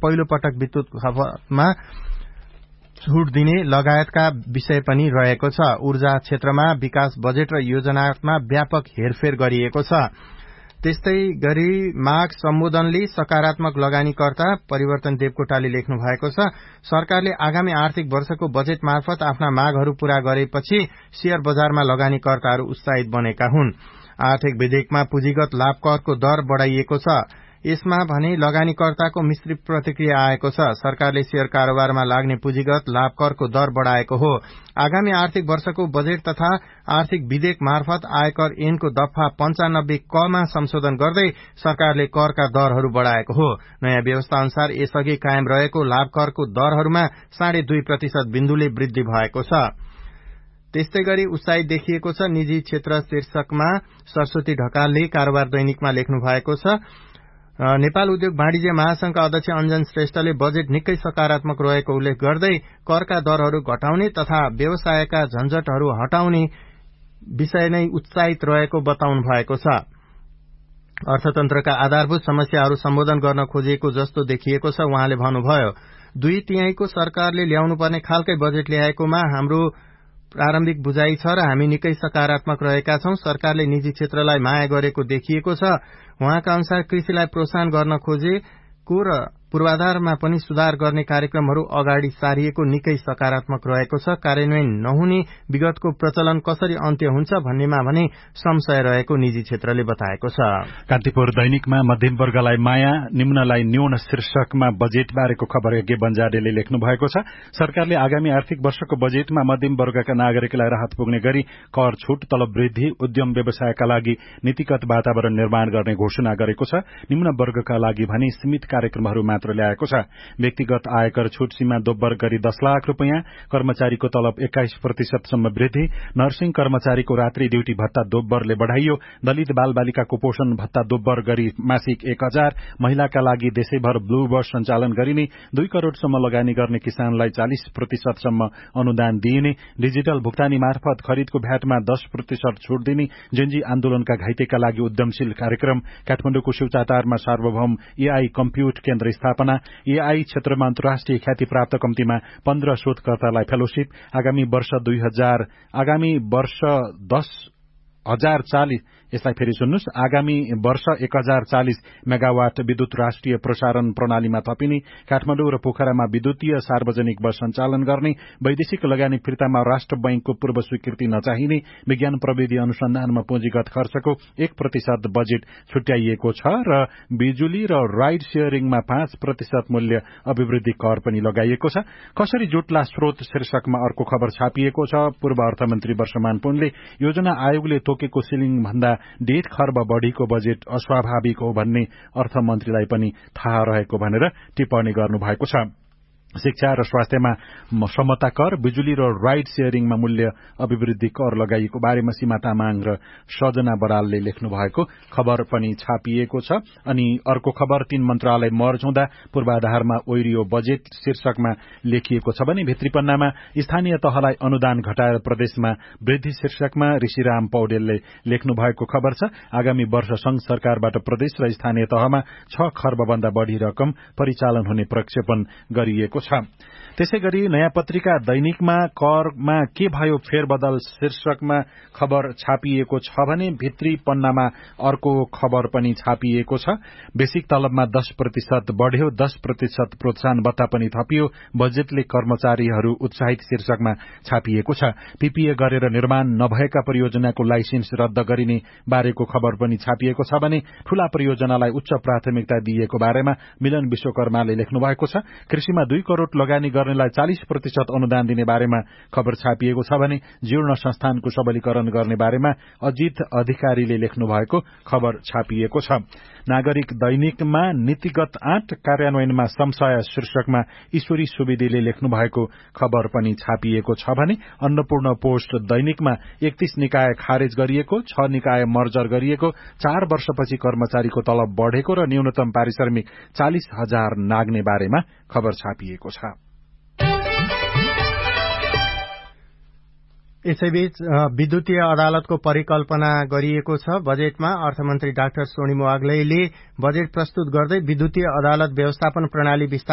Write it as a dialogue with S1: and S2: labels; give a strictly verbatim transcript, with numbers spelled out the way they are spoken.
S1: पहिलो पटक विद्युत खपतमा छूट दिने लगायतका विषय पनि रहेको छ। ऊर्जा क्षेत्रमा विकास बजेट र योजनामा व्यापक हेरफेर गरिएको छ। त्यस्तै गरी माग सम्बोधनले सकारात्मक लगानीकर्ता परिवर्तन देवकोटाले लेख्नु भएको छ। सरकारले आगामी आर्थिक वर्षको बजेट मार्फत आफ्ना मागहरू पूरा गरेपछि शेयर बजारमा लगानीकर्ताहरू उत्साहित बनेका हुन्। आर्थिक विधेयकमा पुँजीगत लाभ करको दर बढ़ाइएको छ। यसमा भने लगानीकर्ताको मिश्रित प्रतिक्रिया आएको छ। सरकारले शेयर कारोबारमा लाग्ने पुँजीगत लाभ करको दर बढ़ाएको हो। आगामी आर्थिक वर्षको बजेट तथा आर्थिक विधेयक मार्फत आयकर ऐनको दफा पञ्चानब्बे कमा संशोधन गर्दै सरकारले करका दरहरू बढ़ाएको हो। नयाँ व्यवस्था अनुसार यसअघि कायम रहेको लाभ करको दरहरूमा साढे दुई प्रतिशत बिन्दुले वृद्धि भएको छ। त्यस्तै गरी उत्साहित देखिएको छ निजी क्षेत्र शीर्षकमा सरस्वती ढकालले कारोबार दैनिकमा लेख्नु भएको छ। नेपाल उद्योग वाणिज्य महासंघका अध्यक्ष अञ्जन श्रेष्ठले बजेट निकै सकारात्मक रहेको उल्लेख गर्दै करका दरहरू घटाउने तथा व्यवसायका झन्झटहरू हटाउने विषय नै उत्साहित रहेको बताउनु भएको छ। अर्थतन्त्रका आधारभूत समस्याहरू सम्बोधन गर्न खोजिएको जस्तो देखिएको छ। उहाँले भन्नुभयो, दुई तिहाईको सरकारले ल्याउनुपर्ने खालकै बजेट ल्याएकोमा हाम्रो प्रारम्भिक बुझाइ छ र हामी निकै सकारात्मक रहेका छौं। सरकारले निजी क्षेत्रलाई माया गरेको देखिएको छ। उहाँका अनुसार कृषिलाई प्रोत्साहन गर्न खोजेको र पूर्वाधारमा पनि सुधार गर्ने कार्यक्रमहरू अगाडि सारिएको निकै सकारात्मक रहेको छ। कार्यान्वयन नहुने विगतको प्रचलन कसरी अन्त्य हुन्छ भन्नेमा भने संशय रहेको निजी क्षेत्रले बताएको छ।
S2: कान्तिपुर दैनिकमा मध्यम वर्गलाई माया निम्नलाई न्यून शीर्षकमा बजेट बारेको खबर यज्ञ बन्जाडेले लेख्नु भएको छ। सरकारले आगामी आर्थिक वर्षको बजेटमा मध्यम वर्गका नागरिकलाई राहत पुग्ने गरी कर छूट, तलब वृद्धि, उद्यम व्यवसायका लागि नीतिगत वातावरण निर्माण गर्ने घोषणा गरेको छ। निम्न वर्गका लागि भने सीमित कार्यक्रमहरू मात्र ल्याएको छ। व्यक्तिगत आयकर छूट सीमा दोब्बर गरी दस लाख रूपियाँ, कर्मचारीको तलब एक्काइस प्रतिशतसम्म वृद्धि, नर्सिङ कर्मचारीको रात्रि ड्यूटी भत्ता दोब्बरले बढ़ाइयो, दलित बाल बालिका कुपोषण भत्ता दोब्बर गरी मासिक एक हजार, महिलाका लागि देशैभर ब्लू बस सञ्चालन गरिने, दुई करोड़सम्म लगानी गर्ने किसानलाई चालिस प्रतिशतसम्म अनुदान दिइने, डिजिटल भुक्तानी मार्फत खरिदको भ्याटमा दस प्रतिशत छूट दिने, जेन्जी आन्दोलनका घाइतेका लागि उद्यमशील कार्यक्रम, काठमाडौँको शिवचातारमा सार्वभौम एआई कम्प्युट केन्द्र स्थापना, एआई क्षेत्रमा अन्तर्राष्ट्रिय ख्याति प्राप्त कम्तीमा पन्ध्र शोधकर्तालाई फेलोशिप, आगामी वर्ष दुई हजार आगामी वर्ष दस हजार चालिस यसलाई फेरि सुन्नुहोस् आगामी वर्ष एक हजार चालिस मेगावाट विद्युत राष्ट्रिय प्रसारण प्रणालीमा थपिने, काठमाडौँ र पोखरामा विद्युतीय सार्वजनिक बस सञ्चालन गर्ने, वैदेशिक लगानी फिर्तामा राष्ट्र बैंकको पूर्व स्वीकृति नचाहिने, विज्ञान प्रविधि अनुसन्धानमा पुँजीगत खर्चको एक प्रतिशत बजेट छुट्याइएको छ र बिजुली र राइड शेयरिङमा पाँच प्रतिशत मूल्य अभिवृद्धि कर पनि लगाइएको छ। कसरी जुट्ला स्रोत शीर्षकमा अर्को खबर छापिएको छ। पूर्व अर्थमन्त्री वर्षमान पुनले योजना आयोगले तोकेको सिलिङ भन्दा डेढ खर्ब बढ़ीको बजेट अस्वाभाविक हो भन्ने अर्थमन्त्रीलाई पनि थाहा रहेको भनेर टिप्पणी गर्नुभएको छ। शिक्षा र स्वास्थ्यमा समता कर, बिजुली र राइड शेयरिङमा मूल्य अभिवृद्धि कर लगाइएको बारेमा सीमा तामाङ र सजना बरालले लेख्नु भएको खबर पनि छापिएको छ। अनि अर्को खबर तीन मन्त्रालय मर्ज हुँदा पूर्वाधारमा ओइरियो बजेट शीर्षकमा लेखिएको छ भने भित्री पन्नामा स्थानीय तहलाई अनुदान घटाएर प्रदेशमा वृद्धि शीर्षकमा ऋषिराम पौडेलले लेख्नु भएको खबर छ। आगामी वर्ष संघ सरकारबाट प्रदेश र स्थानीय तहमा छ खर्ब भन्दा बढ़ी रकम परिचालन हुने प्रक्षेपण गरिएको छ। त्यसै गरी नयाँ पत्रिका दैनिकमा करमा के भयो फेरबदल शीर्षकमा खबर छापिएको छ भने भित्री पन्नामा अर्को खबर पनि छापिएको छ। बेसिक तलबमा दस प्रतिशत बढ़्यो, दस प्रतिशत प्रोत्साहन भत्ता पनि थपियो, बजेटले कर्मचारीहरू उत्साहित शीर्षकमा छापिएको छ। पीपीए गरेर निर्माण नभएका परियोजनाको लाइसेन्स रद्द गरिने बारेको खबर पनि छापिएको छ भने ठूला परियोजनालाई उच्च प्राथमिकता दिइएको बारेमा मिलन विश्वकर्माले लेख्नु भएको छ। कृषिमा दुई करोड़ लगानी गर्नेलाई चालिस प्रतिशत अनुदान दिने बारेमा खबर छापिएको छ भने जीर्ण संस्थानको सबलीकरण गर्ने बारेमा अजित अधिकारीले लेख्नु भएको खबर छापिएको छ। नागरिक दैनिकमा नीतिगत आँट कार्यान्वयनमा संशय शीर्षकमा ईश्वरी सुवेदीले लेख्नु भएको खबर पनि छापिएको छ भने अन्नपूर्ण पोस्ट दैनिकमा एकतीस निकाय खारेज गरिएको, छ निकाय मर्जर गरिएको, चार वर्षपछि कर्मचारीको तलब बढ़ेको र न्यूनतम पारिश्रमिक चालिस हजार नाग्ने बारेमा खबर छापिएको छ।
S1: यसैबीच विद्युतीय अदालतको परिकल्पना गरिएको छ। बजेटमा अर्थमन्त्री डाक्टर सोनिम वाग्लेले बजेट प्रस्तुत गर्दै विद्युतीय अदालत व्यवस्थापन प्रणाली विस्तार